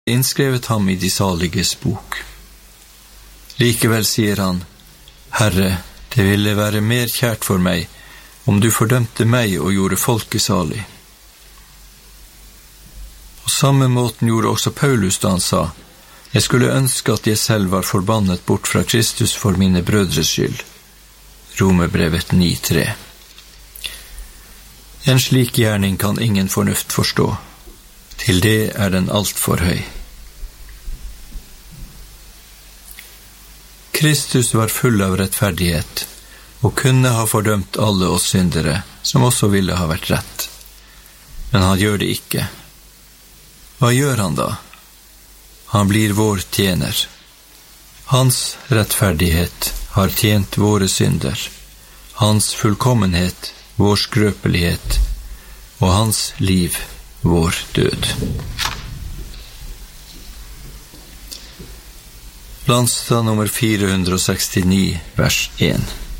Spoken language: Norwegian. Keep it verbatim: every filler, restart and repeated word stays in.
innskrevet ham i de saliges bok. Likevel sier han, Herre, det ville være mer kjært for meg, om du fordømte meg og gjorde folket salig. På samme måten gjorde også Paulus da han sa, jeg skulle ønske at jeg selv var forbannet bort fra Kristus for mine brødres skyld. Romerbrevet ni tre. En slik gjerning kan ingen fornuft forstå. Til det er den alt for høy. Kristus var full av rettferdighet, og kunne ha fordømt alle oss syndere, som også ville ha vært rett. Men han gjør det ikke. Hva gjør han da? Han blir vår tjener. Hans rettferdighet har tjent våre synder, hans fullkommenhet vår skrøpelighet, og hans liv vår død. Landstad nummer fire hundre sekstini, vers én.